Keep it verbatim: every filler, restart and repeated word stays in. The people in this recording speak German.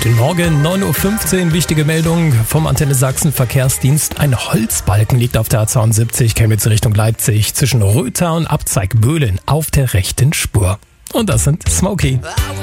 Guten Morgen, neun Uhr fünfzehn, wichtige Meldung vom Antenne Sachsen Verkehrsdienst. Ein Holzbalken liegt auf der A zweiundsiebzig, Chemnitz Richtung Leipzig, zwischen Rötha und Abzeigböhlen auf der rechten Spur. Und das sind Smokey.